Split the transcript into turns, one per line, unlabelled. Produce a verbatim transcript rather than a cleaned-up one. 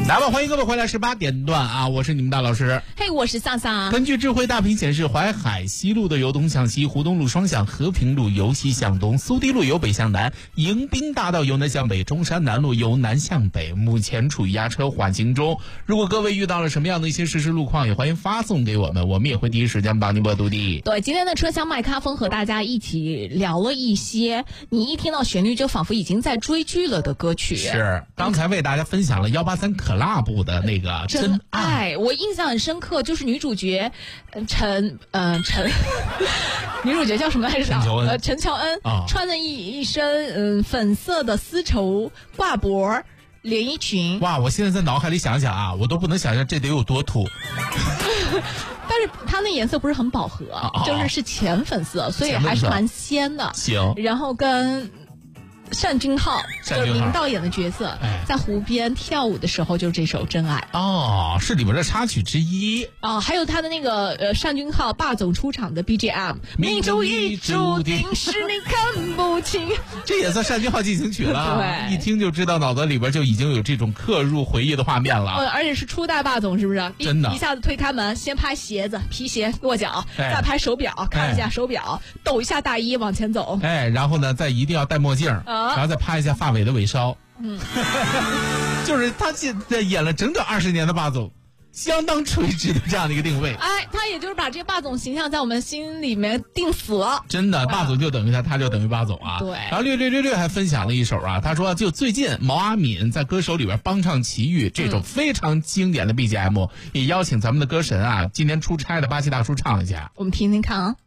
来吧，欢迎各位回来，十八点段啊！我是你们大老师。
嘿， hey, 我是萨萨。
根据智慧大屏显示，淮海西路的由东向西，湖东路双向，和平路由西向东，苏堤路由北向南，迎宾大道由南向北，中山南路由南向北，目前处于压车缓行中。如果各位遇到了什么样的一些实时路况，也欢迎发送给我们，我们也会第一时间帮您播读的。
对，今天的车厢麦咖风和大家一起聊了一些你一听到旋律就仿佛已经在追剧了的歌曲。
是，刚才为大家分享了一八三 Club 的那个真爱，
我印象很深刻，就是女主角陈呃陈女主角叫什么来着？
陈乔恩，
呃陈乔恩、哦、穿了一一身嗯、呃、粉色的丝绸挂脖连衣裙。
哇，我现在在脑海里想想啊，我都不能想象这得有多土。
但是它那颜色不是很饱和，哦、就是是浅粉色，所以还是蛮鲜的。
行，
然后跟单俊浩就是明道演的角色、哎、在湖边跳舞的时候，就是这首《真爱》
哦，是里面的插曲之一
哦。还有他的那个呃单俊浩霸总出场的 B G M， 命中已注定是你看不清，
这也算单俊浩进行曲了。
对，
一听就知道脑子里边就已经有这种刻入回忆的画面了。
呃，而且是初代霸总，是不是？
真的，
一下子推开门，先拍鞋子、皮鞋、跺脚，哎、再拍手表，看一下手表，哎、抖一下大衣往前走。
哎，然后呢，再一定要戴墨镜。啊然后再拍一下发尾的尾梢，嗯，就是他现在演了整整二十年的霸总，相当垂直的这样的一个定位。
哎，他也就是把这个霸总形象在我们心里面定死了。
真的，霸总就等于他，他就等于霸总啊。
对。
然后略略略略还分享了一首啊，他说就最近毛阿敏在歌手里边帮唱奇遇这首非常经典的 B G M，、嗯、也邀请咱们的歌神啊，今天出差的巴西大叔唱一下，
我们听听看啊。